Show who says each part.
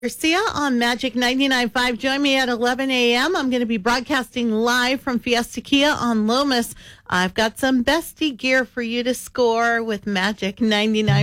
Speaker 1: Garcia on Magic 99.5. Join me at 11 a.m. I'm going to be broadcasting live from Fiesta Kia on Lomas. I've got some bestie gear for you to score with Magic 99.